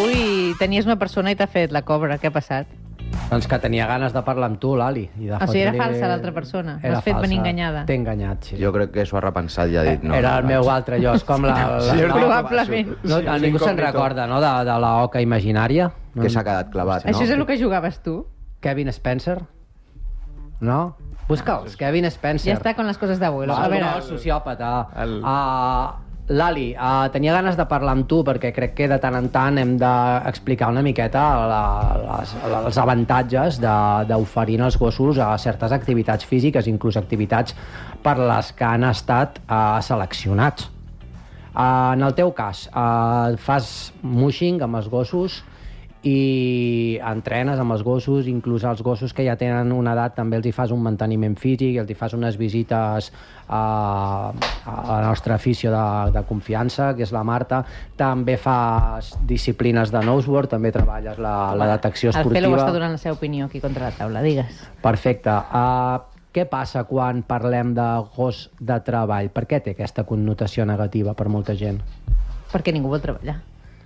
avui tenies una persona i t'ha fet la cobra. Què ha passat? Doncs que tenia ganes de parlar amb tu, l'Ali. O sigui, era falsa l'altra persona. L'has fet venir enganyada. T'he enganyat, sí. Jo crec que s'ho ha repensat i ha dit no. Era el meu altre jo, és com la Probablement. No, ningú se'n recorda, no?, de la oca imaginària. Que s'ha quedat clavat, no? Això és el que jugaves tu? Kevin Spencer? No? Busca'ls, Kevin Spencer. Ja està con les coses d'avui. A veure, el sociòpata. Lali, tenia ganes de parlar amb tu perquè crec que de tant en tant hem d'explicar una miqueta els avantatges d'oferir als gossos a certes activitats físiques, inclús activitats per les que han estat seleccionats. En el teu cas, fas mushing amb els gossos i entrenes amb els gossos, inclús els gossos que ja tenen una edat també els hi fas un manteniment físic, els hi fas unes visites a la nostra afició de confiança, que és la Marta. També fas disciplines de noseboard, també treballes la detecció esportiva. El Pelo està donant la seva opinió aquí contra la taula, digues. Perfecte. Què passa quan parlem de gos de treball? Per què té aquesta connotació negativa per molta gent? Perquè ningú vol treballar.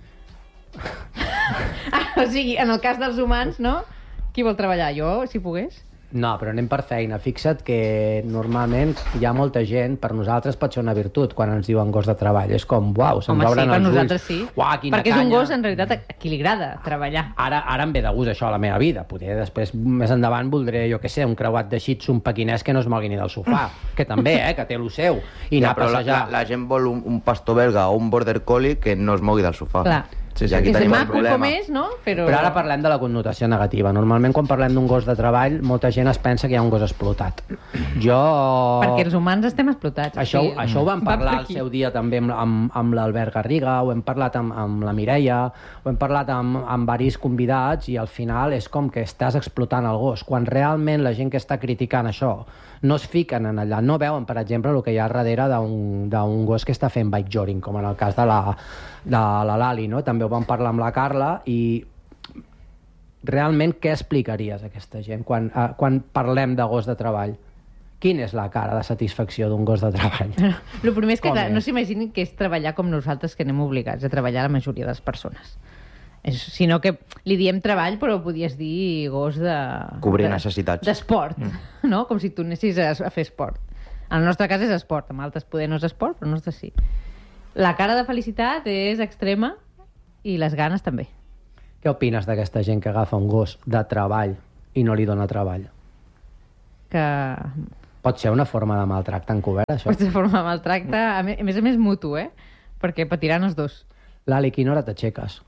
O sigui, en el cas dels humans, no? Qui vol treballar? Jo, si pogués? No, però anem per feina. Fixa't que normalment hi ha molta gent, per nosaltres pot ser una virtut quan ens diuen gos de treball. És com, uau, se'ns obren els ulls. Home, sí, per nosaltres sí. Uau, quina perquè canya. És un gos, en realitat, a qui li agrada treballar. Ara em ve de gust això a la meva vida. Potser després, més endavant, voldré, jo què sé, un creuat de shih tzu, un pequinès que no es mogui ni del sofà. Que també, que té lo seu. I anar a passejar. La gent vol un pastor belga o un border collie que no es mogui del sofà. Clar. Sí, aquí tenim el problema. Com és, no? Però ara parlem de la connotació negativa. Normalment, quan parlem d'un gos de treball, molta gent es pensa que hi ha un gos explotat. Perquè els humans estem explotats. Això ho vam parlar al seu dia també amb l'Albert Garriga, ho hem parlat amb la Mireia, ho hem parlat amb varis convidats, i al final és com que estàs explotant el gos. Quan realment la gent que està criticant això no es fiquen en allà, no veuen, per exemple, el que hi ha darrere d'un gos que està fent bike jogging, com en el cas de la Lali, no? També ho vam parlar amb la Carla, i realment què explicaries a aquesta gent quan parlem de gos de treball? Quina és la cara de satisfacció d'un gos de treball? El primer és que no s'imaginin que és treballar com nosaltres, que anem obligats a treballar la majoria de les persones. Sinó que li diem treball, però podies dir gos de... Cobrir necessitats. D'esport, no? Com si tu anessis a fer esport. En el nostre cas és esport, amb altres poder no és esport, però el nostre sí. La cara de felicitat és extrema i les ganes també. Què opines d'aquesta gent que agafa un gos de treball i no li dona treball? Que... Pot ser una forma de maltracte encobert, això? Pot ser una forma de maltracte, a més mutu, perquè patiran els dos. Lali, quina hora t'aixeques?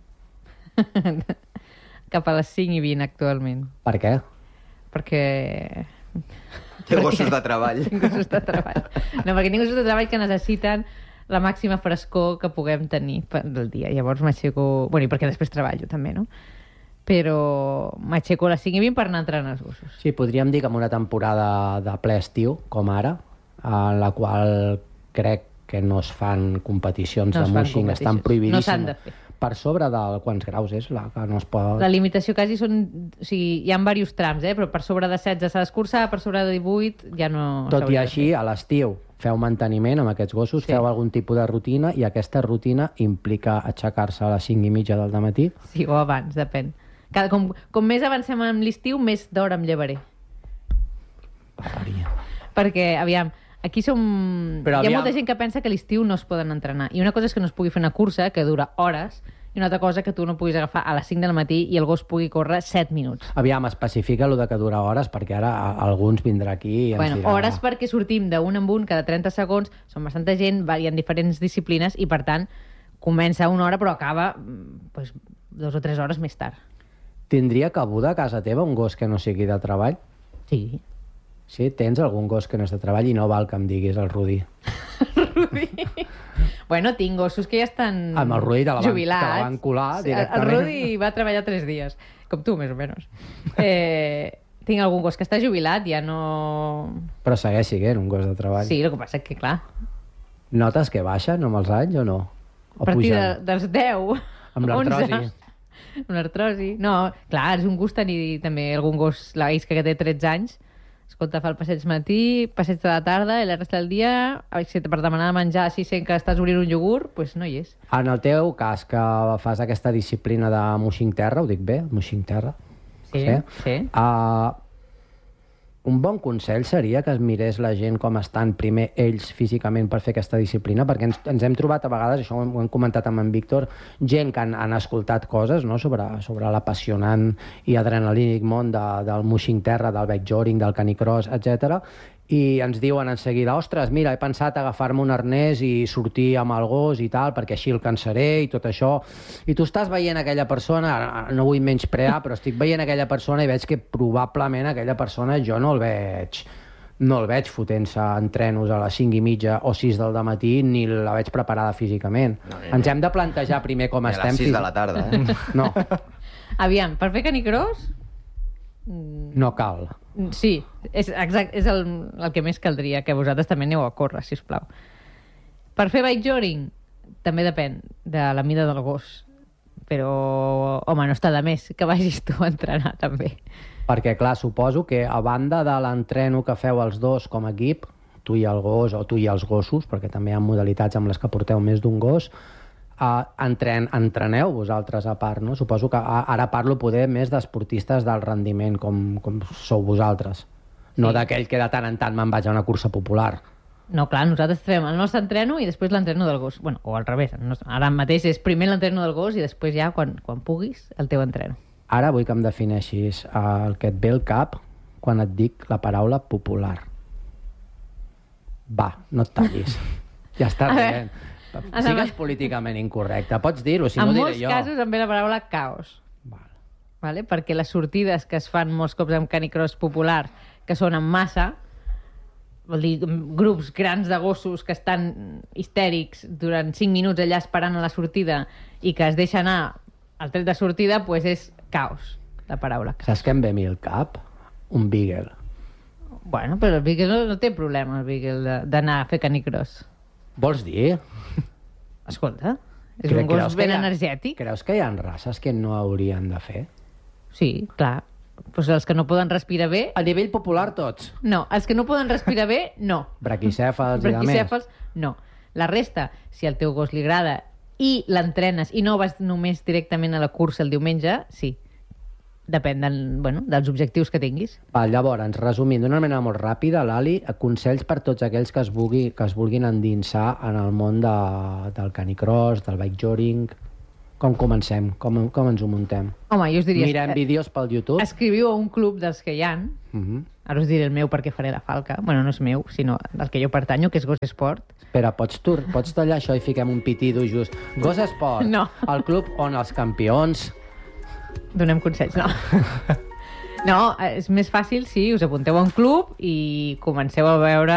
Cap a les 5:20 actualment. Per què? Perquè... Té gossos de treball. Tinc gossos de treball. No, perquè tinc gossos de treball que necessiten la màxima frescor que puguem tenir del dia. Llavors m'aixeco... Bueno, i perquè després treballo també, no? Però m'aixeco a les 5:20 per anar a entrenar els gossos. Sí, podríem dir que en una temporada de ple estiu, com ara, en la qual crec que no es fan competicions de mushing, estan prohibidíssimes. No s'han de fer. Per sobre de quants graus és la que no es pot... La limitació quasi són... O sigui, hi ha diversos trams, però per sobre de 16 s'ha d'escurçar, per sobre de 18 ja no... Tot i així, a l'estiu feu manteniment amb aquests gossos, feu algun tipus de rutina, i aquesta rutina implica aixecar-se a les 5:30 del matí? Sí, o abans, depèn. Com més avancem en l'estiu, més d'hora em llevaré. Barbaria. Perquè, aviam, aquí som... Hi ha molta gent que pensa que a l'estiu no es poden entrenar. I una cosa és que no es pugui fer una cursa que dura hores, i una altra cosa que tu no puguis agafar a les 5 del matí i el gos pugui córrer 7 minuts. Aviam, especifica allò de que dura hores, perquè ara alguns vindrà aquí i ens dirà... Hores perquè sortim d'un en un cada 30 segons, són bastanta gent, hi ha diferents disciplines, i per tant comença una hora però acaba 2 o 3 hores més tard. Tindria cabuda a casa teva un gos que no sigui de treball? Sí. Sí? Tens algun gos que no és de treball i no val que em diguis el Rudi? Rudi? Bueno, tinc gossos que ja estan amb el Rudi jubilats. Te la van colar directament. El Rudi va treballar 3 dies, com tu, més o menys. Tinc algun gos que està jubilat, ja no... Però segueix sent un gos de treball. Sí, el que passa és que, clar... Notes que baixen amb els anys o no? A partir dels 10, amb l'artrosi. Amb l'artrosi. No, clar, és un gust tenir també algun gos, la Isca, que té 13 anys, escolta, fa el passeig matí, passeig de la tarda i la resta del dia, si per demanar de menjar, si sent que estàs obrint un iogurt, doncs no hi és. En el teu cas, que fas aquesta disciplina de moixing terra, ho dic bé, moixing terra? Sí. Un bon consell seria que es mirés la gent com estan primer ells físicament per fer aquesta disciplina, perquè ens hem trobat a vegades, això ho hem comentat amb en Víctor, gent que han escoltat coses, no?, sobre l'apassionant i adrenalínic món del moixing terra, del wakeboarding, del canicross, etc. I ens diuen en seguida, ostres, mira, he pensat agafar-me un arnès i sortir amb el gos i tal, perquè així el cansaré i tot això. I tu estàs veient aquella persona, no vull menysprear, però estic veient aquella persona i veig que probablement aquella persona jo no el veig fotent-se en trenos a les 5:30 o 6 del dematí, ni la veig preparada físicament. Ens hem de plantejar primer com estem. A les 6 de la tarda, No. Aviam, per fer canicross... No cal. Sí, és el que més caldria, que vosaltres també aneu a córrer, sisplau. Per fer wakeboarding, també depèn de la mida del gos. Però, home, no està de més que vagis tu a entrenar, també. Perquè, clar, suposo que a banda de l'entreno que feu els dos com a equip, tu i el gos, o tu i els gossos, perquè també hi ha modalitats amb les que porteu més d'un gos, entreneu vosaltres a part, no? Suposo que ara parlo poder més d'esportistes del rendiment, com sou vosaltres. No d'aquell que de tant en tant me'n vaig a una cursa popular. No, clar, nosaltres fem el nostre entreno i després l'entreno del gos. Bueno, o al revés. Ara mateix és primer l'entreno del gos i després ja, quan puguis, el teu entreno. Ara vull que em defineixis el que et ve al cap quan et dic la paraula popular. Va, no et tallis. Ja està bé. Sigues políticament incorrecte. Pots dir-ho, si no diré jo. En molts casos em ve la paraula caos. Vale? Perquè les sortides que es fan molts cops amb canicross popular, que són en massa, vol dir, grups grans de gossos que estan histèrics durant 5 minuts allà esperant a la sortida i que es deixa anar al tret de sortida, doncs és caos, la paraula caos. Saps què em ve a mi al cap? Un beagle. Bueno, però el beagle no té problema, el beagle, d'anar a fer canicross. Vols dir? Escolta, és un gos ben energètic. Creus que hi ha races que no haurien de fer? Sí, clar. Pues els que no poden respirar bé... A nivell popular, tots. No, els que no poden respirar bé, no. Braquicèfals i de més. No. La resta, si al teu gos li agrada i l'entrenes i no vas només directament a la cursa el diumenge, sí. Depèn dels objectius que tinguis. Llavors, resumint d'una manera molt ràpida, Lali, consells per tots aquells que es vulguin endinsar en el món del canicross, del wakeboarding. Com comencem? Com ens ho muntem? Home, jo us diria... Mirem vídeos pel YouTube? Escriviu a un club dels que hi ha. Ara us diré el meu perquè faré la falca. Bueno, no és meu, sinó del que jo pertanyo, que és Gos Esport. Espera, pots tallar això i fiquem un pitido just? Gos Esport, no. El club on els campions... Donem consells, no. No, és més fàcil si us apunteu a un club i comenceu a veure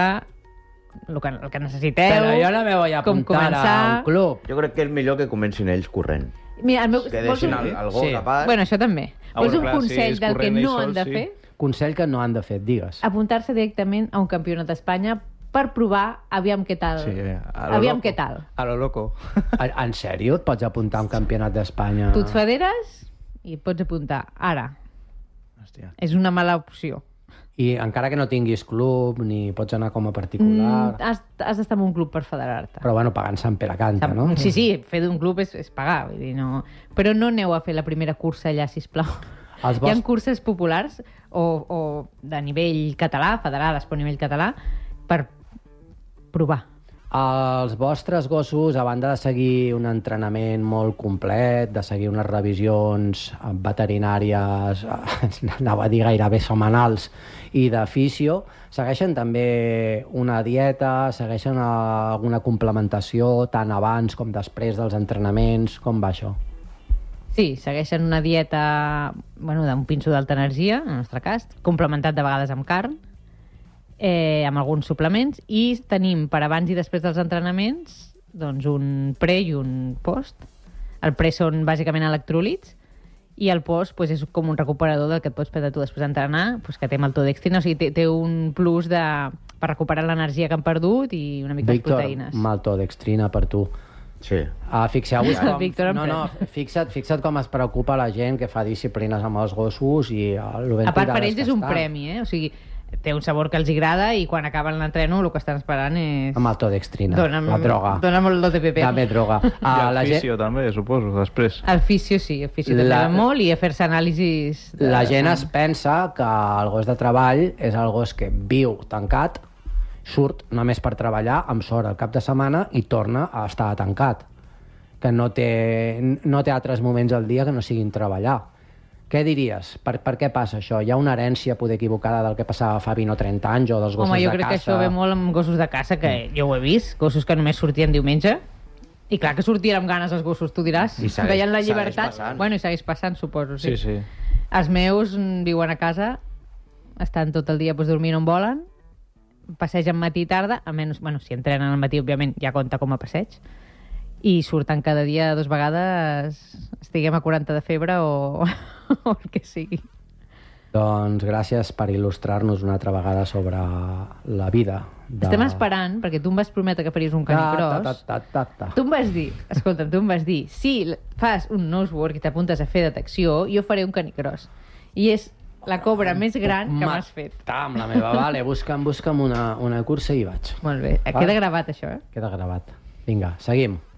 el que necessiteu. Però jo no me voy a apuntar a un club. Jo crec que és millor que comencin ells corrent. Mira, que deixin el gos a part. Bueno, això també. Vols un consell del que no han de fer? Consell que no han de fer, digues. Apuntar-se directament a un campionat d'Espanya per provar aviam què tal. Sí, aviam què tal. A lo loco. En sèrio? Et pots apuntar a un campionat d'Espanya? Tu et federes i et pots apuntar. Ara. Hòstia. És una mala opció. I encara que no tinguis club, ni pots anar com a particular... Has d'estar en un club per federar-te. Però bueno, pagant Sant Pere Canta, no? Sí, fer d'un club és pagar. Vull dir, no... Però no aneu a fer la primera cursa allà, sisplau. Hi ha curses populars o de nivell català, federades per nivell català, per provar. Els vostres gossos, a banda de seguir un entrenament molt complet, de seguir unes revisions veterinàries, anava a dir gairebé setmanals, i de fisio, segueixen també una dieta, segueixen alguna complementació tant abans com després dels entrenaments? Com va això? Sí, segueixen una dieta d'un pinso d'alta energia, en el nostre cas, complementat de vegades amb carn, amb alguns suplements, i tenim per abans i després dels entrenaments doncs un pre i un post. El pre són bàsicament electròlits i el post és com un recuperador del que et pots prendre tu després d'entrenar, que té maltodextrina, o sigui, té un plus per recuperar l'energia que han perdut i una mica de proteïnes. Víctor, maltodextrina per tu. Sí. Fixeu-vos com... Fixa't com es preocupa la gent que fa disciplines amb els gossos i a part, per ells és un premi, o sigui, té un sabor que els agrada i quan acaben l'entreno el que estan esperant és... Amb maltodextrina, la droga. Dona'm el DPP. També droga. I el fisio també, suposo, després. El fisio sí, el fisio també va molt i a fer-se anàlisis... La gent es pensa que el gos de treball és el gos que viu tancat, surt només per treballar, amb sort al cap de setmana i torna a estar tancat. Que no té altres moments al dia que no siguin treballar. Què diries? Per què passa això? Hi ha una herència poder equivocada del que passava fa 20 o 30 anys o dels gossos de caça? Home, jo crec que això ve molt amb gossos de caça, que jo ho he vist, gossos que només sortien diumenge, i clar que sortien amb ganes els gossos, tu diràs. I veien la llibertat. Passant. Bueno, i segueix passant, suposo, sí. Sí. Els meus viuen a casa, estan tot el dia dormint on volen, passegen matí i tarda, almenys, bueno, si entrenen al matí, òbviament, ja compta com a passeig, i surten cada dia 2 vegades, estiguem a 40 de febre o el que sigui. Doncs gràcies per il·lustrar-nos una altra vegada sobre la vida. Estem esperant, perquè tu em vas prometre que faries un canicross. Tu em vas dir, escolta'm, si fas un nosework i t'apuntes a fer detecció, jo faré un canicross. I és la cobra més gran que m'has fet. Amb la meva, vale, busca'm una cursa i vaig. Molt bé, queda gravat això, eh? Queda gravat. Vinga, seguim.